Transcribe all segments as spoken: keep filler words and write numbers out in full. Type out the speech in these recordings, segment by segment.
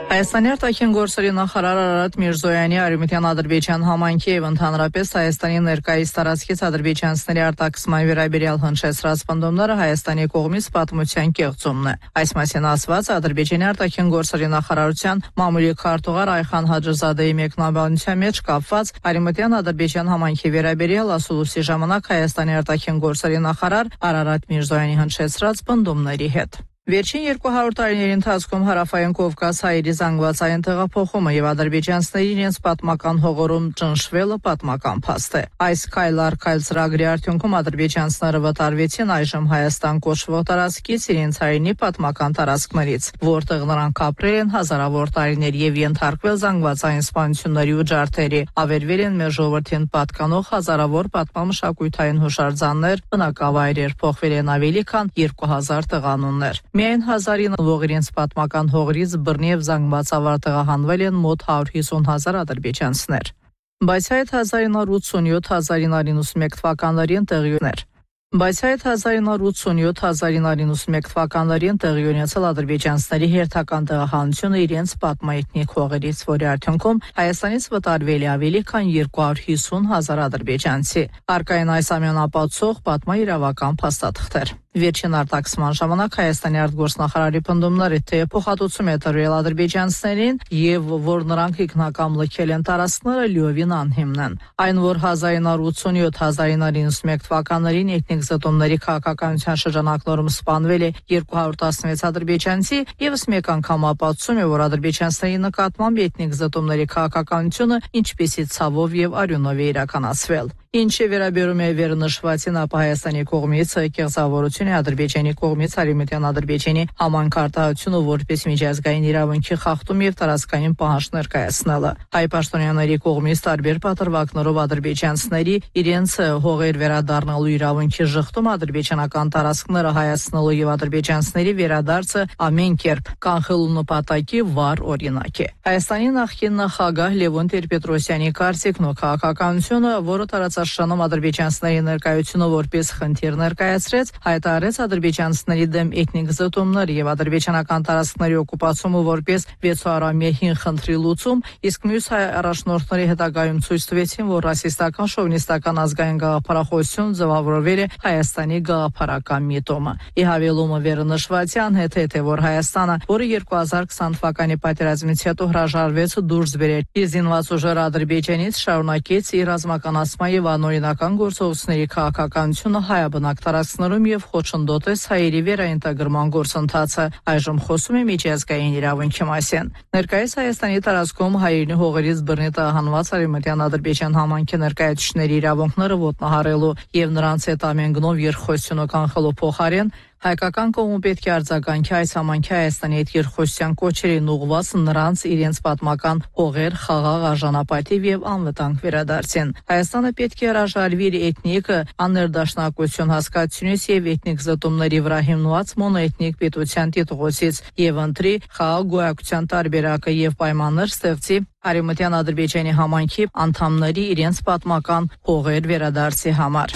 Հայաստանի արտաքին գործերի նախարար Արարատ Միրզոյանի Արևմտյան Ադրբեջան համայնքի եւ ընդհանրապես Հայաստանի ներկայիս տարածքից ադրբեջանցիների արտաքսման վերաբերյալ հնչեցրած պնդումները Հայաստանի կողմից պատմության կեղծումն է։ Այս մասին ասված Ադրբեջանի արտաքին գործերի նախարարության մամուլի քարտուղար Այխան Հաջզադեի մեկնաբանության մեջ կապված Արևմտյան Ադրբեջան համայնքի վերաբերյալ ասուլուսի ժամանակ Հայաստանի արտաքին գործերի նախարար Արարատ Միրզոյանի հնչեցրած պնդումների հետ։ Վերջին երկու հարյուր տարիների ընթացքում հարավային Կովկաս հայերի զանգվածային տեղափոխումը եւ ադրբեջանցիների իրենց պատմական հողորում ճնշվելը պատմական փաստ է։ Այս քայլ առ քայլ ծրագրի արդյունքում ադրբեջանցիները վտարվեցին այժմ Հայաստան կոչվող տարածքից իրենց հայրենի պատմական տարածքներից, որտեղ նրանք ապրել են հազարավոր տարիներ եւ ենթարկվել զանգվածային սպանությունների ու ջարդերի, ավերվել են մեր ժողովրդին պատկանող հազարավոր պատմամշակութային հուշարձաններ, բնակավայրեր, փոխվել են ավելի քան երկու հազար տեղանուններ։ Միայն հազարին ով իրենց պատմական հողերից բռնի եւ զանգվածավոր տեղահանվել են մոտ հարյուր հիսուն հազար ադրբեջանցիներ։ Բայց այդ հազար ինը հարյուր ութսունյոթ հազար ինը հարյուր իննսունմեկ թվականներին տեղի ուներ։ Բայց այդ հազար ինը հարյուր ութսունյոթ հազար ինը հարյուր իննսունմեկ թվականներին տեղի ունեցել ադրբեջանցիների հերթական տեղահանությունը իրենց պատմաեթնիկ հողերից, որի արդյունքում Հայաստանից վտարվել է ավելի քան երկու հարյուր հիսուն հազար ադրբեջանցի։ Արկային այս ամեն ապացուցող պատմաիրավական փաստաթղթեր։ Վերջին արտաքսման ժամանակ Հայաստանի արտգործնախարարի պնդումները, թե փոխհատուցում է տրվել ադրբեջանցիներին եւ որ նրանք ինքնակամ լքել են տարածքները, լիովին անհիմն են։ Այն, որ հազար ինը հարյուր ութսունյոթ հազար ինը հարյուր իննսունմեկ թվականներին էթնիկ զտումների քաղաքականության շրջանակներում սպանվել է երկու հարյուր տասնվեց ադրբեջանցի, եւս մեկ անգամ ապացուցում է, որ ադրբեջանցիների նկատմամբ էթնիկ զտումների քաղաքականությունը ինչպեսի ցավով եւ արյունով է իրականացվել։ Ինչը վերաբերում է վերնշվածին, ապա Հայաստանի կողմից կեղծավորություն է Ադրբեջանի կողմից Արևմտյան Ադրբեջանի համանքարտահայտությունը որպես միջազգային իրավունքի խախտում եւ տարածքային պահանջ ներկայացնելը։ Հայ պաշտոնյաների կողմից տարբեր պատրվակներով ադրբեջանցիների իրենց հողեր վերադառնալու իրավունքի շղթում ադրբեջանական տարածքները հայացնելու եւ ադրբեջանցիների վերադարձը ամեն կերպ կանխելու նպատակի վառ օրինակ է։ Հայաստանի նախկին նախագահ Լևոն Տեր-Պետրոսյանի կարծիքն ու քաղաքականությունը, որը տարածաշրջանում ադրբեջանցիների ներկայությունը որպես խնդիր ներկայացրեց, հայտարարեց ադրբեջանցիների դեմ էթնիկ զտումներ եւ ադրբեջանական տարածքների օկուպացումը որպես վեցուարամյա հին խնդրի լուծում, իսկ մյուս հայ առաջնորդների հետագայում ցույց տվեցին, որ ռասիստական շովինիստական ազգային գաղափարախոսություն ձևավորվել է Հայաստանի գաղափարական միտումը։ Ի հավելումը վերնշվածյան հետ է, որ Հայաստանը, որը երկու հազար քսան թվականի պատերազմից հետո հրաժարվեց դուրս բերել իր զինված ուժերը Ադրբեջանից, շարունակեց իր ռազմականացման եւ անօրինական գործողությունների քաղաքականությունը հայաբնակ տարածքներում եւ խոչընդոտեց հայերի վերաինտեգրման գործընթացը, այժմ խոսում է միջազգային իրավունքի մասին։ Ներկայիս Հայաստանի տարածքում հայերենի հողերից բռնի տեղահանված Արևմտյան Ադրբեջան համայնքի ներկայացուցիչների իրավունքները ոտնահարելու եւ նրանց հետ ամեն գնով երկխոսությունը կանխելու փոխարեն հայկական կողմը պետք է արձագանքի այս համայնքի Հայաստանի հետ երկխոսության կոչերին ուղղված նրանց իրենց պատմական հողեր խաղաղ արժանապատիվ եւ անվտանգ վերադարձին։ Հայաստանը պետք է հրաժարվի իր էթնիկ աներդաշնակություն հասկացությունից եւ էթնիկ զտումների վրա հիմնված մոնոէթնիկ պետության տիտղոսից եւ ընտրի խաղաղ գոյակցության տարբերակը եւ պայմաններ ստեղծի Արևմտյան Ադրբեջանի համայնքի անդամների իրենց պատմական հողեր վերադարձի համար։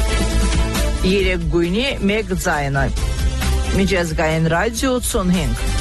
Երեք գույնի մեկ ձայնը։ Միջազգային ռադիո ութսունհինգ